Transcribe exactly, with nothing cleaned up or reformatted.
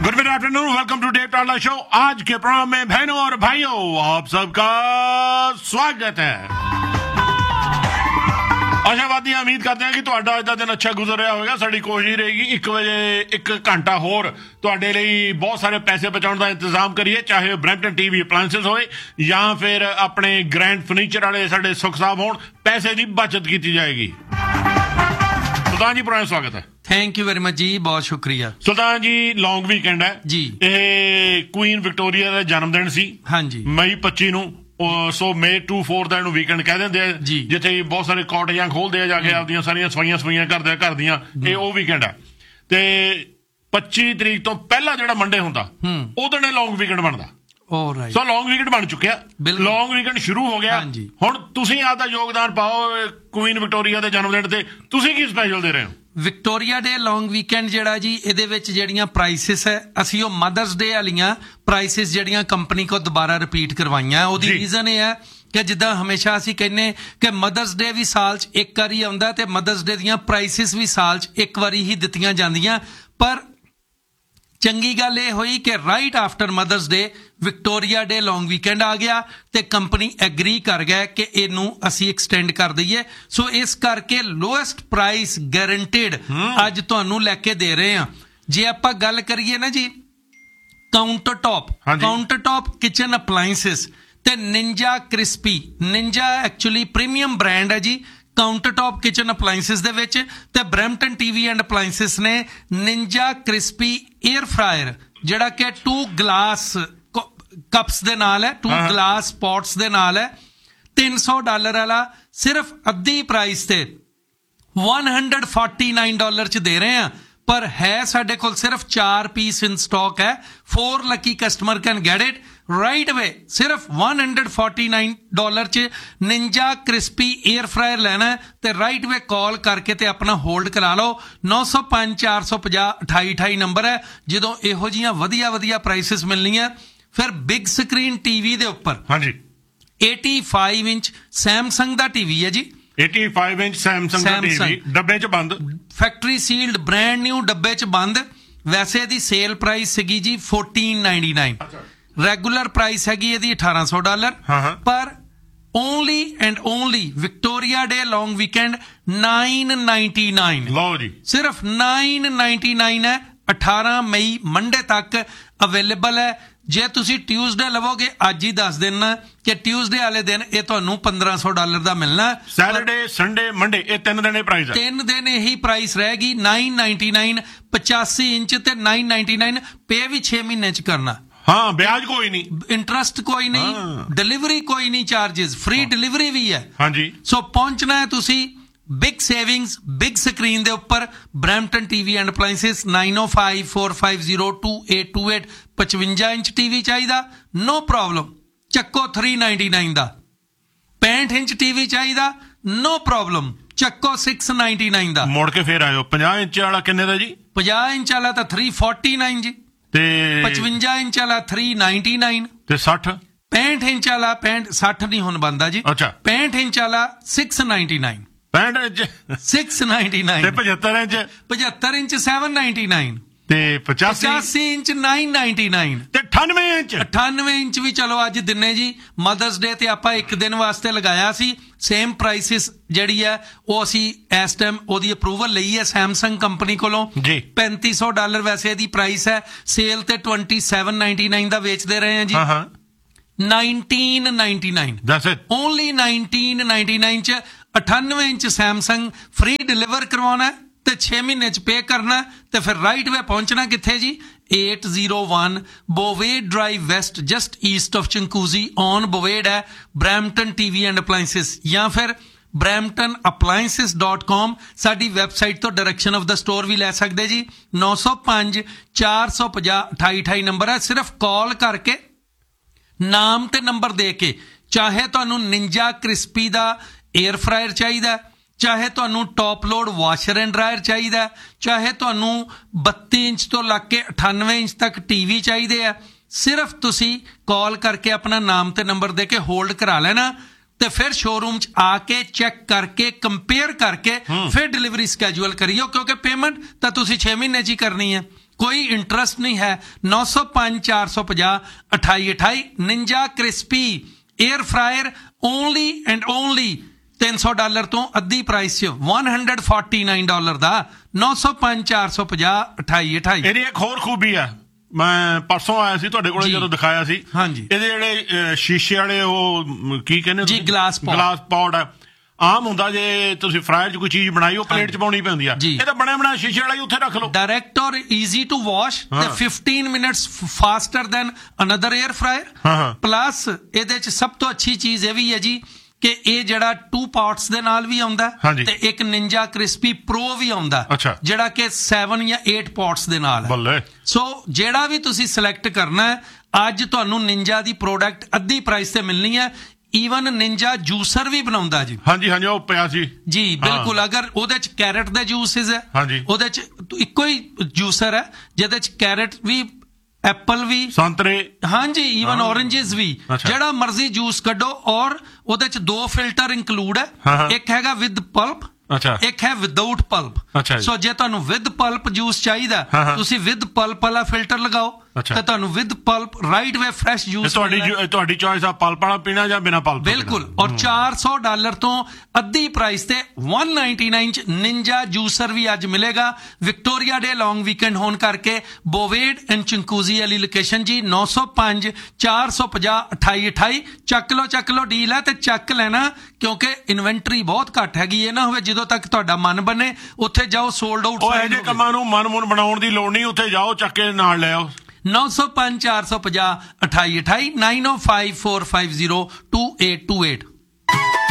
Good mid afternoon, welcome to Dave टाला show. आज के प्रोग्राम में बहनों और भाइयों आप सबका स्वागत है। आशावादी उम्मीद करते हैं कि ਤੁਹਾਡਾ ਅੱਜ ਦਾ ਦਿਨ ਅੱਛਾ ਗੁਜ਼ਰ ਰਿਹਾ ਹੋਵੇਗਾ। ਸਾਡੀ ਕੋਸ਼ਿਸ਼ ਰਹੇਗੀ ਇੱਕ ਵਜੇ ਇੱਕ ਘੰਟਾ ਹੋਰ ਤੁਹਾਡੇ ਲਈ ਬਹੁਤ ਸਾਰੇ ਪੈਸੇ ਬਚਾਉਣ ਦਾ ਇੰਤਜ਼ਾਮ ਕਰੀਏ, ਚਾਹੇ ਬਰੈਂਪਟਨ ਟੀਵੀ ਅਪਲਾਇੰਸਸ ਹੋਏ ਜਾਂ ਫਿਰ ਆਪਣੇ ਗ੍ਰੈਂਡ ਫਰਨੀਚਰ ਵਾਲੇ ਸਾਡੇ ਸੁਖ ਸਾਹਿਬ ਹੋਣ। ਪੈਸੇ ਦੀ ਬਚਤ ਕੀਤੀ ਜਾਏਗੀ। ਸੁਲਤਾਨ ਜੀ ਪੁਰਾਣਾ ਸਵਾਗਤ ਹੈ। थैंक यू वेरी मच जी, बहुत शुक्रिया। ਸੁਲਤਾਨ ਜੀ ਲੌਂਗ ਵੀਕਐਂਡ ਹੈ ਜੀ। ਇਹ ਕੁਈਨ ਵਿਕਟੋਰੀਆ ਦਾ ਜਨਮ ਦਿਨ ਸੀ ਹਾਂਜੀ ਮਈ ਪੱਚੀ ਨੂੰ। ਸੋ ਮੇ ਟੂ ਫੋਰ ਦਾ ਇਹਨੂੰ ਵੀਕਐਂਡ ਕਹਿ ਦਿੰਦੇ ਆ, ਜਿੱਥੇ ਬਹੁਤ ਸਾਰੇ ਕਾਟੇਜਾਂ ਖੋਲਦੇ ਆ ਜਾ ਕੇ ਆਪਦੀਆਂ ਸਾਰੀਆਂ ਸਫਾਈਆਂ ਸਫਾਈਆਂ ਕਰਦੇ ਆ ਘਰ ਦੀਆਂ। ਇਹ ਉਹ ਵੀਕਐਂਡ ਆ ਤੇ ਪੱਚੀ ਤਰੀਕ ਤੋਂ ਪਹਿਲਾਂ ਜਿਹੜਾ ਮੰਡੇ ਹੁੰਦਾ ਉਹਦੇ ਨਾਲ ਲੌਂਗ ਵੀਕਐਂਡ ਬਣਦਾ। ਸੋ ਲੌਂਗ ਵੀਕਐਂਡ ਬਣ ਚੁੱਕਿਆ, ਲੌਂਗ ਵੀਕਐਂਡ ਸ਼ੁਰੂ ਹੋ ਗਿਆ। ਹੁਣ ਤੁਸੀਂ ਆਪਦਾ ਯੋਗਦਾਨ ਪਾਓ ਕੁਈਨ ਵਿਕਟੋਰੀਆ ਦੇ ਜਨਮ ਦਿਨ ਤੇ। ਤੁਸੀਂ ਕੀ ਸਪੈਸ਼ਲ ਦੇ ਰਹੇ ਹੋ? ਵਿਕਟੋਰੀਆ ਡੇ ਲੌਂਗ ਵੀਕਐਂਡ ਜਿਹੜਾ ਜੀ, ਇਹਦੇ ਵਿੱਚ ਜਿਹੜੀਆਂ ਪ੍ਰਾਈਸਿਸ ਹੈ ਅਸੀਂ ਉਹ ਮਦਰਸ ਡੇ ਵਾਲੀਆਂ ਪ੍ਰਾਈਸਿਸ ਜਿਹੜੀਆਂ ਕੰਪਨੀ ਕੋ ਦੁਬਾਰਾ ਰਿਪੀਟ ਕਰਵਾਈਆਂ। ਉਹਦੀ ਰੀਜ਼ਨ ਇਹ ਹੈ ਕਿ ਜਿੱਦਾਂ ਹਮੇਸ਼ਾ ਅਸੀਂ ਕਹਿੰਦੇ ਕਿ ਮਦਰਸ ਡੇ ਵੀ ਸਾਲ 'ਚ ਇੱਕ ਵਾਰੀ ਆਉਂਦਾ ਤੇ ਮਦਰਸ ਡੇ ਦੀਆਂ ਪ੍ਰਾਈਸਿਸ ਵੀ ਸਾਲ 'ਚ ਇੱਕ ਵਾਰੀ ਹੀ ਦਿੱਤੀਆਂ ਜਾਂਦੀਆਂ। ਪਰ ਚੰਗੀ ਗੱਲ ਇਹ ਹੋਈ ਕਿ ਰਾਈਟ ਆਫਟਰ ਮਦਰਸ ਡੇ ਵਿਕਟੋਰੀਆ ਡੇ ਲੌਂਗ ਵੀਕਐਂਡ ਆ ਗਿਆ ਤੇ ਕੰਪਨੀ ਐਗਰੀ ਕਰ ਗਿਆ ਕਿ ਇਹਨੂੰ ਅਸੀਂ ਐਕਸਟੈਂਡ ਕਰ ਦਈਏ। ਸੋ ਇਸ ਕਰਕੇ ਲੋਐਸਟ ਪ੍ਰਾਈਸ ਗਾਰੰਟੀਡ ਅੱਜ ਤੁਹਾਨੂੰ ਲੈ ਕੇ ਦੇ ਰਹੇ ਹਾਂ। ਜੇ ਆਪਾਂ ਗੱਲ ਕਰੀਏ ਨਾ ਜੀ counter top counter top kitchen appliances ਤੇ Ninja crispy, Ninja actually premium brand ਹੈ ਜੀ ਕਾਊਂਟਰ ਟੌਪ ਕਿਚਨ ਅਪਲਾਇੰਸਿਸ ਦੇ ਵਿੱਚ। ਤੇ ਬਰੈਂਪਟਨ ਟੀਵੀ ਐਂਡ ਅਪਲਾਇੰਸਿਸ ਨੇ ਨਿੰਜਾ ਕ੍ਰਿਸਪੀ ਏਅਰ ਫਰਾਇਰ ਜਿਹੜਾ ਕਿ ਟੂ ਗਲਾਸ ਕੱਪਸ ਦੇ ਨਾਲ ਹੈ, ਟੂ ਗਲਾਸ ਪੌਟਸ ਦੇ ਨਾਲ ਹੈ, ਤਿੰਨ ਸੌ ਡਾਲਰ ਵਾਲਾ ਸਿਰਫ ਅੱਧੀ ਪ੍ਰਾਈਸ ਤੇ ਇੱਕ ਸੌ ਉਨਤਾਲੀ ਡਾਲਰ ਚ ਦੇ ਰਹੇ ਆ। ਪਰ ਹੈ ਸਾਡੇ ਕੋਲ ਸਿਰਫ ਚਾਰ ਪੀਸ ਇਨ ਸਟਾਕ ਹੈ। Four Lucky customer can get it right ਅਵੇ। ਸਿਰਫ ਇੱਕ ਸੌ ਉਨਤਾਲੀ ਡਾਲਰ ਚ ਨਿੰਜਾ ਕ੍ਰਿਸਪੀ ਏਅਰ ਫਰਾਇਰ ਲੈਣਾ ਤੇ ਰਾਈਟ ਵੇ ਕਾਲ ਕਰਕੇ ਤੇ ਆਪਣਾ ਹੋਲਡ ਕਰਾ ਲਓ। ਨੌ ਸੌ ਪੰਜ ਚਾਰ ਸੌ ਪੰਜਾਹ ਅਠਾਈ ਅਠਾਈ ਨੰਬਰ ਹੈ। ਜਦੋਂ ਇਹੋ ਜਿਹੀਆਂ ਵਧੀਆ ਵਧੀਆ ਪ੍ਰਾਈਸਿਸ ਮਿਲਣੀਆਂ ਫਿਰ ਬਿਗ ਸਕਰੀਨ ਟੀਵੀ ਦੇ ਉੱਪਰ ਹਾਂਜੀ ਪਚਾਸੀ ਇੰਚ ਸੈਮਸੰਗ ਦਾ ਟੀਵੀ ਹੈ ਜੀ। ਪਚਾਸੀ ਇੰਚ ਸੈਮਸੰਗ ਦਾ ਟੀਵੀ ਡੱਬੇ ਚ ਬੰਦ, ਫੈਕਟਰੀ ਸੀਲਡ ਬ੍ਰਾਂਡ ਨਿਊ ਡੱਬੇ ਚ ਬੰਦ। ਵੈਸੇ ਇਹਦੀ ਸੇਲ ਪ੍ਰਾਈਸ ਸੀਗੀ ਜੀ ਚੌਦਾਂ ਸੌ ਨਿਨਆਨਵੇਂ, ਰੈਗੂਲਰ ਪ੍ਰਾਈਸ ਹੈਗੀ ਇਹਦੀ ਅਠਾਰਾਂ ਸੌ ਡਾਲਰ। ਪਰ only and only Victoria day long weekend ਨੌ ਸੌ ਨਿਨਆਨਵੇਂ। ਲਓ ਜੀ ਸਿਰਫ ਨੌ ਸੌ ਨਿਨਆਨਵੇਂ ਹੈ। ਅਠਾਰਾਂ ਮਈ ਮੰਡੇ ਤੱਕ ਅਵੇਲੇਬਲ ਹੈ। ਜੇ ਤੁਸੀਂ ਟਿਊਜ਼ਡੇ ਲਵੋਗੇ ਅੱਜ ਹੀ ਦੱਸ ਦੇਣਾ ਕਿ ਟਿਊਜ਼ਡੇ ਵਾਲੇ ਦਿਨ ਇਹ ਤੁਹਾਨੂੰ ਪੰਦਰਾਂ ਸੌ ਡਾਲਰ ਦਾ ਮਿਲਣਾ। ਸੈਟਰਡੇ ਸੰਡੇ ਮੰਡੇ ਇਹ ਤਿੰਨ ਦਿਨ ਇਹ ਪ੍ਰਾਈਸ ਹੈ। ਤਿੰਨ ਦਿਨ ਇਹੀ ਪ੍ਰਾਈਸ ਰਹੇਗੀ। ਨੌ ਸੌ ਨਿਨਆਨਵੇਂ ਪਚਾਸੀ ਇੰਚ ਤੇ ਨੌ ਸੌ ਨਿਨਆਨਵੇਂ। ਪੇ ਵੀ ਛੇ ਮਹੀਨੇ ਚ ਕਰਨਾ। ਹਾਂ, ਵਿਆਜ ਕੋਈ ਨਹੀਂ, ਇੰਟਰਸਟ ਕੋਈ ਨਹੀਂ, ਡਿਲੀਵਰੀ ਕੋਈ ਨਹੀਂ, ਚਾਰजेस ਫ੍ਰੀ ਡਿਲੀਵਰੀ ਵੀ ਹੈ। ਹਾਂਜੀ। ਸੋ ਪਹੁੰਚਣਾ ਹੈ ਤੁਸੀਂ ਬਿਗ ਸੇਵਿੰਗਸ ਬਿਗ ਸਕਰੀਨ ਦੇ ਉੱਪਰ Brampton TV and appliances. Nine O five four five zero two eight two eight. ਪਚਵੰਜਾ ਇੰਚ ਟੀਵੀ ਚਾਹੀਦਾ ਨੋ ਪ੍ਰੋਬਲਮ ਚੱਕੋ ਤਿੰਨ ਸੌ ਨਿਨਆਨਵੇਂ ਦਾ। ਪੈਂਹਠ ਇੰਚ ਟੀਵੀ ਚਾਹੀਦਾ ਨੋ ਪ੍ਰੋਬਲਮ ਚੱਕੋ ਛੇ ਸੌ ਨਿਨਆਨਵੇਂ ਦਾ। ਮੁੜ ਕੇ ਫੇਰ ਆਇਓ। ਪੰਜਾਹ ਇੰਚ ਵਾਲਾ ਕਿੰਨੇ ਦਾ ਜੀ? ਪੰਜਾਹ ਇੰਚ ਵਾਲਾ ਤਾਂ ਤਿੰਨ ਸੌ ਚਾਲੀ ਜੀ ਤੇ ਪਚਵੰਜਾ ਇੰਚ ਵਾਲਾ ਤਿੰਨ ਸੌ ਨਿਨਆਨਵੇਂ ਤੇ ਸੱਠ ਪੈਂਹਠ ਇੰਚ ਵਾਲਾ ਪੈਂਹਠ ਸੱਠ ਨਹੀਂ ਹੁਣ ਬਣਦਾ ਜੀ। ਅੱਛਾ, ਪੈਂਹਠ ਇੰਚ ਵਾਲਾ ਛੇ ਸੌ ਨਿਨਆਨਵੇਂ। ਪੈਂਹਠ ਇੰਚ ਛੇ ਸੌ ਨਿਨਆਨਵੇਂ ਤੇ ਪਝੱਤਰ ਇੰਚ ਪਝੱਤਰ ਇੰਚ ਸੱਤ ਸੌ ਨਿਨਆਨਵੇਂ ਤੇ ਪਚਾਸੀ ਇੰਚ ਨੌ ਸੌ ਨਿਨਆਨਵੇਂ ਤੇ ਅਠਾਨਵੇਂ ਇੰਚ ਅਠਾਨਵੇਂ ਇੰਚ ਵੀ ਚਲੋ ਅੱਜ ਦਿਨੇ ਜੀ ਮਦਰਸ ਡੇ ਤੇ ਆਪਾਂ ਇੱਕ ਦਿਨ ਵਾਸਤੇ ਲਗਾਇਆ ਸੀ। ਸੇਮ ਪ੍ਰਾਈਸਿਸ ਜਿਹੜੀ ਹੈ ਉਹ ਅਸੀਂ ਇਸ ਟਾਈਮ ਉਹਦੀ ਅਪਰੂਵਲ ਲਈ ਹੈ ਸੈਮਸੰਗ ਕੰਪਨੀ ਕੋਲੋਂ। ਪੈਂਤੀ ਸੌ ਡਾਲਰ ਵੈਸੇ ਇਹਦੀ ਪ੍ਰਾਈਸ ਹੈ। ਸੇਲ ਤੇ ਸੱਤਾਈ ਸੌ ਨਿਨਆਨਵੇਂ ਦਾ ਵੇਚਦੇ ਰਹੇ ਹਾਂ ਜੀ। Nineteen ninety nine only nineteen ninety nine ਚ ਅਠਾਨਵੇਂ ਇੰਚ ਸੈਮਸੰਗ ਫ੍ਰੀ ਡਿਲੀਵਰ ਕਰਵਾਉਣਾ ਤੇ ਛੇ ਮਹੀਨੇ ਚ ਪੇ ਕਰਨਾ ਤੇ ਫਿਰ ਰਾਈਟ ਵੇ ਪਹੁੰਚਣਾ ਕਿੱਥੇ ਜੀ? eight oh one Bovade Drive West just east of Chinguacousy on Bovade ਹੈ Brampton T V and Appliances ਜਾਂ ਫਿਰ brampton appliances dot com ਸਾਡੀ ਵੈਬਸਾਈਟ ਤੋਂ ਡਾਇਰੈਕਸ਼ਨ ਆਫ ਦਾ ਸਟੋਰ ਵੀ ਲੈ ਸਕਦੇ ਜੀ। ਨੌ ਸੌ ਪੰਜ ਚਾਰ ਸੌ ਪੰਜਾਹ ਅਠਾਈ ਅਠਾਈ ਨੰਬਰ ਹੈ। ਸਿਰਫ ਕਾਲ ਕਰਕੇ ਨਾਮ ਤੇ ਨੰਬਰ ਦੇ ਕੇ, ਚਾਹੇ ਤੁਹਾਨੂੰ ਨਿੰਜਾ ਕ੍ਰਿਸਪੀ ਦਾ ਏਅਰ ਫਰਾਇਰ ਚਾਹੀਦਾ, ਚਾਹੇ ਤੁਹਾਨੂੰ top load washer and dryer ਚਾਹੀਦਾ, ਚਾਹੇ ਤੁਹਾਨੂੰ ਬੱਤੀ ਇੰਚ ਤੋਂ ਲੱਗ ਕੇ ਅਠਾਨਵੇਂ ਇੰਚ ਤੱਕ ਟੀਵੀ ਚਾਹੀਦੇ ਆ, ਸਿਰਫ ਤੁਸੀਂ ਕਾਲ ਕਰਕੇ ਆਪਣਾ ਨਾਮ ਤੇ ਨੰਬਰ ਦੇ ਕੇ ਹੋਲਡ ਕਰਾ ਲੈਣਾ ਤੇ ਫਿਰ ਸ਼ੋਰੂਮ ਚ ਆ ਕੇ ਚੈੱਕ ਕਰਕੇ ਕੰਪੇਅਰ ਕਰਕੇ ਫਿਰ ਡਿਲੀਵਰੀ ਸਕੈਜੂਅਲ ਕਰਿਓ, ਕਿਉਂਕਿ ਪੇਮੈਂਟ ਤਾਂ ਤੁਸੀਂ ਛੇ ਮਹੀਨੇ ਚ ਹੀ ਕਰਨੀ ਹੈ। ਕੋਈ ਇੰਟਰਸਟ ਨਹੀਂ ਹੈ। ਨੌ ਸੌ ਪੰਜ ਚਾਰ ਸੌ ਪੰਜਾਹ ਅਠਾਈ ਅਠਾਈ। Ninja crispy air fryer only and only ਤਿੰਨ ਸੌ ਡਾਲਰ ਤੋਂ ਅੱਧੀ ਪ੍ਰਾਈਸ 'ਚ ਇੱਕ ਸੌ ਉਨਤਾਲੀ ਡਾਲਰ ਦਾ। ਨੌ ਸੌ ਪੰਜ ਚਾਰ ਸੌ ਪੰਜਾਹ ਅਠਾਈ ਅਠਾਈ। ਇਹਦੀ ਇੱਕ ਹੋਰ ਖੂਬੀ ਆ, ਮੈਂ ਪਰਸੋਂ ਆਇਆ ਸੀ ਤੁਹਾਡੇ ਕੋਲ ਜਦੋਂ ਦਿਖਾਇਆ ਸੀ। ਹਾਂਜੀ, ਇਹਦੇ ਜਿਹੜੇ ਸ਼ੀਸ਼ੇ ਵਾਲੇ ਉਹ ਕੀ ਕਹਿੰਦੇ ਜੀ ਗਲਾਸ ਪੌਟ, ਗਲਾਸ ਪੌਟ ਆ। ਆਮ ਹੁੰਦਾ ਜੇ ਤੁਸੀਂ ਫਰਾਇਰ 'ਚ ਕੋਈ ਚੀਜ਼ ਬਣਾਈ ਉਹ ਪਲੇਟ 'ਚ ਪਾਉਣੀ ਪੈਂਦੀ ਆ, ਇਹ ਤਾਂ ਬਣਿਆ ਬਣਾਇਆ ਸ਼ੀਸ਼ੇ ਵਾਲਾ ਹੀ ਉੱਥੇ ਰੱਖ ਲਓ। ਡਾਇਰੈਕਟ ਔਰ ਈਜ਼ੀ ਟੂ ਵਾਸ਼ ਤੇ fifteen minutes foster then another air fryer. Plus ਇਹਦੇ 'ਚ ਸਭ ਤੋਂ ਅੱਛੀ ਚੀਜ਼ ਇਹ ਵੀ ਹੈ ਜੀ ਕਿ ਇਹ ਜਿਹੜਾ ਟੂ ਪਾਰਟਸ ਦੇ ਨਾਲ ਵੀ ਆਉਂਦਾ ਤੇ ਇੱਕ ਨਿੰਜਾ ਕ੍ਰਿਸਪੀ ਪ੍ਰੋ ਵੀ ਆਉਂਦਾ ਜਿਹੜਾ ਕਿ ਸੈਵਨ ਜਾਂ ਏਟ ਪਾਰਟਸ ਦੇ ਨਾਲ ਹੈ। ਸੋ ਜਿਹੜਾ ਵੀ ਤੁਸੀਂ ਸਿਲੈਕਟ ਕਰਨਾ ਹੈ, ਅੱਜ ਤੁਹਾਨੂੰ ਨਿੰਜਾ ਦੀ ਪ੍ਰੋਡਕਟ ਅੱਧੀ ਪ੍ਰਾਈਸ ਤੇ ਮਿਲਣੀ ਹੈ। ਈਵਨ ਨਿੰਜਾ ਜੂਸਰ ਵੀ ਬਣਾਉਂਦਾ ਜੀ। ਹਾਂਜੀ ਹਾਂਜੀ, ਉਹ ਪਿਆ ਸੀ ਜੀ, ਬਿਲਕੁਲ। ਅਗਰ ਉਹਦੇ ਚ ਕੈਰਟ ਦੇ ਜੂਸਿਸ ਹੈ, ਉਹਦੇ ਚ ਇੱਕੋ ਹੀ ਜੂਸਰ ਹੈ ਜਿਹਦੇ ਚ ਕੈਰਟ ਵੀ, ਐਪਲ ਵੀ, ਸੰਤਰੇ, ਹਾਂਜੀ, ਈਵਨ ਔਰੰਜਸ ਵੀ, ਜਿਹੜਾ ਮਰਜ਼ੀ ਜੂਸ ਕੱਢੋ। ਔਰ ਉਹਦੇ ਚ ਦੋ ਫਿਲਟਰ ਇੰਕਲੂਡ ਹੈ, ਇੱਕ ਹੈਗਾ ਵਿਦ ਪਲਪ, ਇੱਕ ਹੈ ਵਿਦਆਊਟ ਪਲਪ। ਸੋ ਜੇ ਤੁਹਾਨੂੰ ਵਿਦ ਪਲਪ ਜੂਸ ਚਾਹੀਦਾ ਤੁਸੀਂ ਵਿਦ ਪਲਪ ਵਾਲਾ ਫਿਲਟਰ ਲਗਾਓ ਤੇ ਤੁਹਾਨੂੰ with pulp right way fresh juice. ਤੁਹਾਡੀ ਤੁਹਾਡੀ ਚੋਇਸ ਆ ਪਲਪ ਵਾਲਾ ਪੀਣਾ ਜਾਂ ਬਿਨਾ ਪਲਪ। ਬਿਲਕੁਲ। ਔਰ ਚਾਰ ਸੌ ਡਾਲਰ ਤੋਂ ਅੱਧੀ ਪ੍ਰਾਈਸ ਤੇ ਇੱਕ ਸੌ ਨਿਨਆਨਵੇਂ ਚ ਨਿੰਜਾ ਜੂਸਰ ਵੀ ਅੱਜ ਮਿਲੇਗਾ। ਵਿਕਟੋਰੀਆ ਡੇ ਲੌਂਗ ਵੀਕਐਂਡ ਹੋਣ ਕਰਕੇ ਬੋਵੇਡ ਐਂਡ ਚਿੰਕੂਜ਼ੀ ਵਾਲੀ ਲੋਕੇਸ਼ਨ ਜੀ। ਨੌ ਸੌ ਪੰਜ ਚਾਰ ਸੌ ਪੰਜਾਹ ਅਠਾਈ ਅਠਾਈ। ਚੱਕ ਲੋ ਚੱਕ ਲੋ, ਡੀਲ ਹੈ ਤੇ ਚੱਕ ਲੈਣਾ, ਕਿਉਂਕਿ ਇਨਵੈਂਟਰੀ ਬਹੁਤ ਘੱਟ ਹੈਗੀ। ਇਹ ਨਾ ਹੋਵੇ ਜਦੋਂ ਤੱਕ ਤੁਹਾਡਾ ਮਨ ਬਣੇ ਉੱਥੇ ਜਾਓ ਸੋਲਡ ਆਊਟ। ਉਹ ਇਹੋ ਜਿਹੇ ਕੰਮਾਂ ਨੂੰ ਮਨ ਮੁਨ ਬਣਾਉਣ ਦੀ ਲੋੜ ਨਹੀਂ, ਉੱਥੇ ਜਾਓ ਚੱਕ ਕੇ ਨਾਲ ਲੈ ਆਓ। ਨੌ ਸੌ ਪੰਜ ਚਾਰ ਸੌ ਪੰਜਾਹ ਅਠਾਈ ਅਠਾਈ। ਨਾਈਨ ਓ five four five zero two eight two eight.